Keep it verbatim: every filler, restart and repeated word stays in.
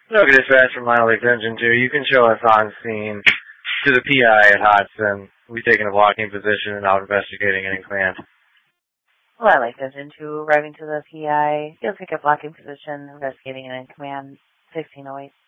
Okay, dispatch from Mile Lake Engine two. You can show us on scene to the P I at Hodson. We've taken a blocking position and out investigating any command. Mile Lake Engine two, arriving to the P I. You'll take a blocking position, investigating an in command sixteen oh eight.